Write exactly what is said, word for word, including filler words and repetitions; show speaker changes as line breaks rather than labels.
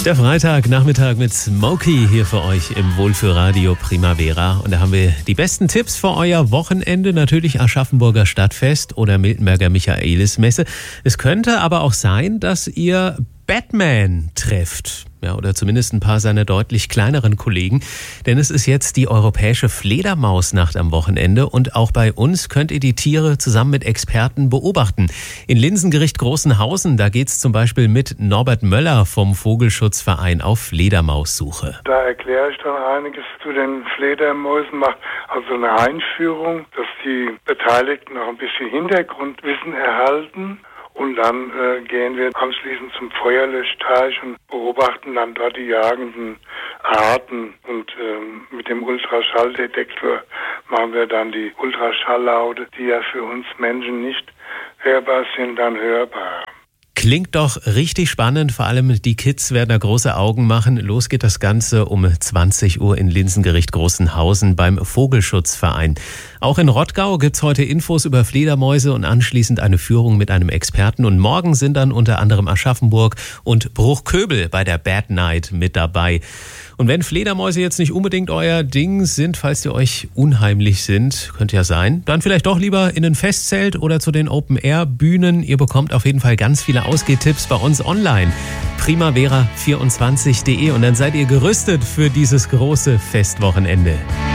Der Freitagnachmittag mit Smokey hier für euch im Wohlfühlradio Primavera. Und da haben wir die besten Tipps für euer Wochenende. Natürlich Aschaffenburger Stadtfest oder Miltenberger Michaelismesse. Es könnte aber auch sein, dass ihr Batman trefft. Ja, oder zumindest ein paar seiner deutlich kleineren Kollegen. Denn es ist jetzt die europäische Fledermausnacht am Wochenende und auch bei uns könnt ihr die Tiere zusammen mit Experten beobachten. In Linsengericht Großenhausen, da geht's zum Beispiel mit Norbert Möller vom Vogelschutzverein auf Fledermaussuche.
Da erkläre ich dann einiges zu den Fledermäusen, mache also eine Einführung, dass die Beteiligten auch ein bisschen Hintergrundwissen erhalten. Und dann äh, gehen wir anschließend zum Feuerlöschteich und beobachten dann dort die jagenden Arten. Und ähm, mit dem Ultraschalldetektor machen wir dann die Ultraschalllaute, die ja für uns Menschen nicht hörbar sind, dann hörbar.
Klingt doch richtig spannend, vor allem die Kids werden da große Augen machen. Los geht das Ganze um zwanzig Uhr in Linsengericht Großenhausen beim Vogelschutzverein. Auch in Rottgau gibt's heute Infos über Fledermäuse und anschließend eine Führung mit einem Experten. Und morgen sind dann unter anderem Aschaffenburg und Bruchköbel bei der Bad Night mit dabei. Und wenn Fledermäuse jetzt nicht unbedingt euer Ding sind, falls ihr euch unheimlich sind, könnte ja sein, dann vielleicht doch lieber in ein Festzelt oder zu den Open-Air-Bühnen. Ihr bekommt auf jeden Fall ganz viele Ausgehtipps bei uns online. primavera vierundzwanzig punkt de und dann seid ihr gerüstet für dieses große Festwochenende.